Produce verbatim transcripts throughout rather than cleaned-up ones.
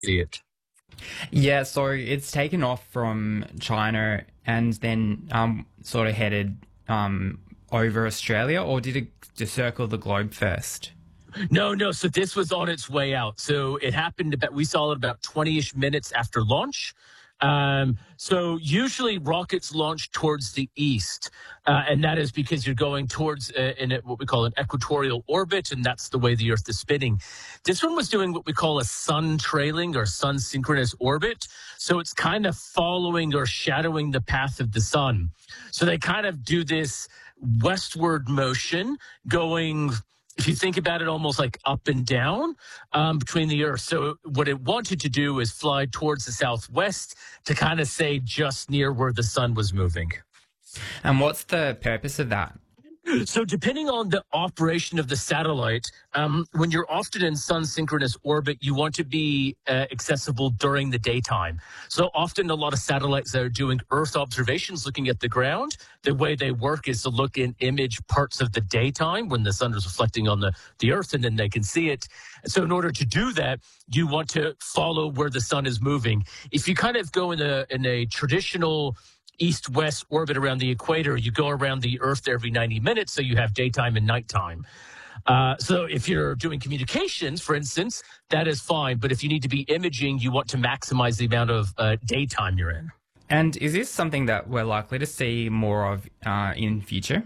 see it. Yeah, so it's taken off from China and then um, sort of headed um, over Australia, or did it just circle the globe first? No, no. So this was on its way out. So it happened about, we saw it about twenty-ish minutes after launch. Um, so usually rockets launch towards the east, uh, and that is because you're going towards uh, in a, what we call an equatorial orbit, and that's the way the Earth is spinning. This one was doing what we call a sun trailing or sun synchronous orbit. So it's kind of following or shadowing the path of the sun. So they kind of do this westward motion going, if you think about it, almost like up and down um, between the Earth. So what it wanted to do is fly towards the southwest to kind of say just near where the sun was moving. And what's the purpose of that? So depending on the operation of the satellite, um, when you're often in sun synchronous orbit, you want to be uh, accessible during the daytime. So often a lot of satellites that are doing Earth observations, looking at the ground, the way they work is to look in image parts of the daytime when the sun is reflecting on the, the Earth, and then they can see it. So in order to do that, you want to follow where the sun is moving. If you kind of go in a, in a traditional east-west orbit around the equator, you go around the Earth every ninety minutes, so you have daytime and nighttime. Uh, so if you're doing communications, for instance, that is fine. But if you need to be imaging, you want to maximize the amount of uh, daytime you're in. And is this something that we're likely to see more of uh, in future?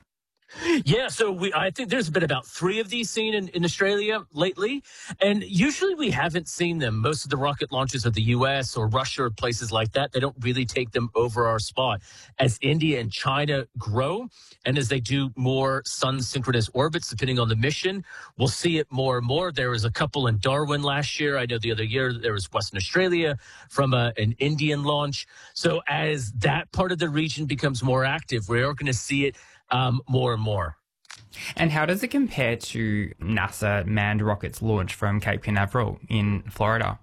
Yeah, so we I think there's been about three of these seen in, in Australia lately, and usually we haven't seen them. Most of the rocket launches of the U S or Russia or places like that, they don't really take them over our spot. As India and China grow, and as they do more sun synchronous orbits, depending on the mission, we'll see it more and more. There was a couple in Darwin last year. I know the other year there was Western Australia from a, an Indian launch. So as that part of the region becomes more active, we are going to see it Um, more and more. And how does it compare to NASA manned rockets launched from Cape Canaveral in Florida?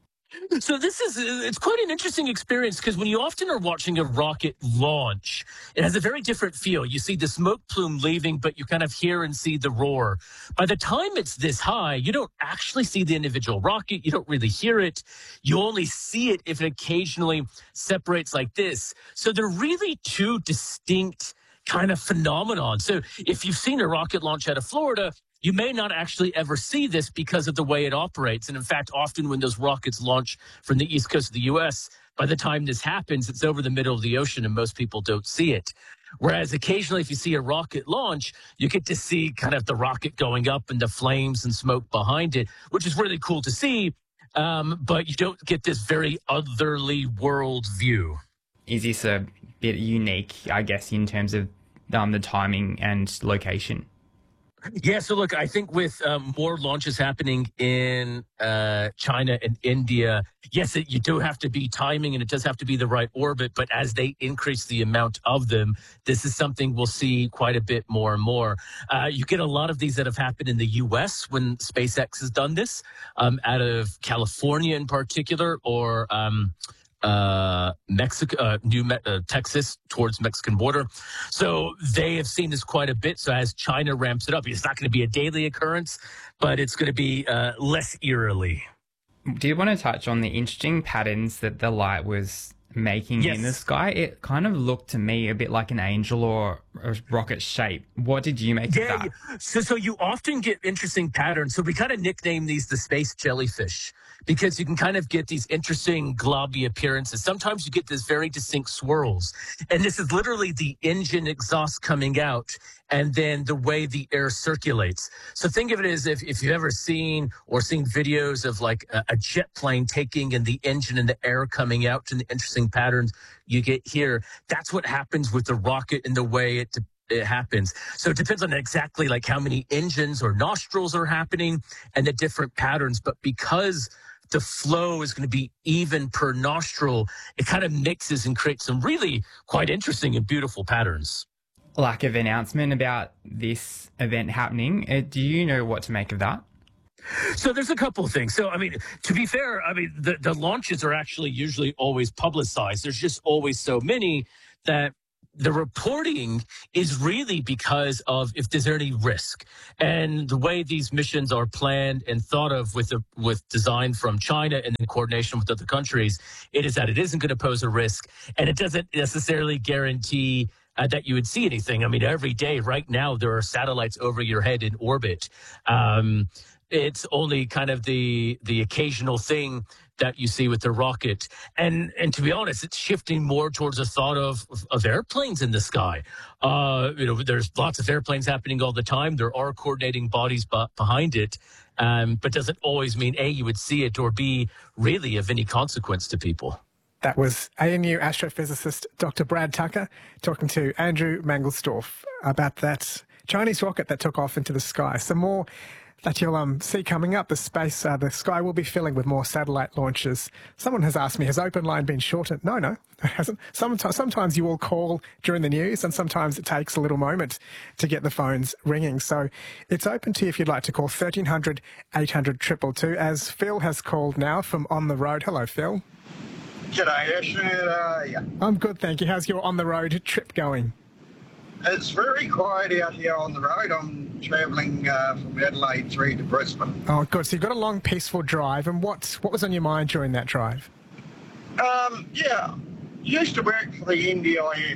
So this is, it's quite an interesting experience because when you often are watching a rocket launch, it has a very different feel. You see the smoke plume leaving, but you kind of hear and see the roar. By the time it's this high, you don't actually see the individual rocket. You don't really hear it. You only see it if it occasionally separates like this. So they're really two distinct kind of phenomenon. So if you've seen a rocket launch out of Florida, you may not actually ever see this because of the way it operates. And in fact, often when those rockets launch from the east coast of the U S, by the time this happens, it's over the middle of the ocean and most people don't see it. Whereas occasionally, if you see a rocket launch, you get to see kind of the rocket going up and the flames and smoke behind it, which is really cool to see. Um, but you don't get this very otherly world view. Is this a bit unique, I guess, in terms of um, the timing and location? Yeah, so look, I think with um, more launches happening in uh, China and India, yes, it, you do have to be timing and it does have to be the right orbit. But as they increase the amount of them, this is something we'll see quite a bit more and more. Uh, you get a lot of these that have happened in the U S when SpaceX has done this, um, out of California in particular, or um, uh, Mexico, uh, New Me- uh, Texas towards Mexican border. So they have seen this quite a bit. So as China ramps it up, it's not going to be a daily occurrence, but it's going to be uh, less eerily. Do you want to touch on the interesting patterns that the light was making Yes. in the sky? It kind of looked to me a bit like an angel or a rocket shape. What did you make Yeah, of that? you- so so you often get interesting patterns. So we kind of nickname these the space jellyfish because you can kind of get these interesting globby appearances. Sometimes you get these very distinct swirls. And this is literally the engine exhaust coming out and then the way the air circulates. So think of it as if, if you've ever seen or seen videos of like a, a jet plane taking and the engine and the air coming out and the interesting patterns you get here. That's what happens with the rocket and the way it it happens. So it depends on exactly like how many engines or nostrils are happening and the different patterns. But because the flow is going to be even per nostril, it kind of mixes and creates some really quite interesting and beautiful patterns. Lack of announcement about this event happening. Uh, do you know what to make of that? So there's a couple of things. So, I mean, to be fair, I mean, the, the launches are actually usually always publicized. There's just always so many that the reporting is really because of if there's any risk. And the way these missions are planned and thought of with the, with design from China and in coordination with other countries, it is that it isn't going to pose a risk, and it doesn't necessarily guarantee uh, that you would see anything. I mean, every day right now there are satellites over your head in orbit. Um, it's only kind of the the occasional thing that you see with the rocket. And and to be honest, it's shifting more towards a thought of, of airplanes in the sky. Uh, you know, there's lots of airplanes happening all the time. There are coordinating bodies b- behind it, um, but doesn't always mean, A, you would see it, or B, really of any consequence to people. That was A N U astrophysicist Doctor Brad Tucker talking to Andrew Mangelsdorf about that Chinese rocket that took off into the sky. Some more that you'll um, see coming up. The space, uh, the sky will be filling with more satellite launches. Someone has asked me, has Open Line been shortened? No, no, it hasn't. Sometimes, sometimes you will call during the news, and sometimes it takes a little moment to get the phones ringing. So it's open to you if you'd like to call thirteen hundred, eight hundred, two two two, as Phil has called now from On the Road. Hello, Phil. G'day, Ash. How are you? I'm good, thank you. How's your on-the-road trip going? It's very quiet out here on the road. I'm travelling uh, from Adelaide through to Brisbane. Oh, good. So you've got a long, peaceful drive. And what, what was on your mind during that drive? Um, yeah, used to work for the N D I S.